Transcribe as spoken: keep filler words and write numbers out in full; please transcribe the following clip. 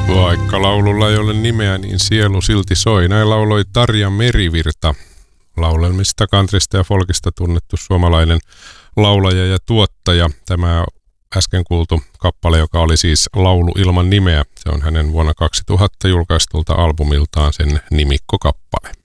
Vaikka laululla ei ole nimeä, niin sielu silti soi. Näin lauloi Tarja Merivirta, laulelmista, countrysta ja folkista tunnettu suomalainen laulaja ja tuottaja. Tämä äsken kuultu kappale, joka oli siis Laulu ilman nimeä, se on hänen vuonna kaksituhatta julkaistulta albumiltaan sen nimikkokappale.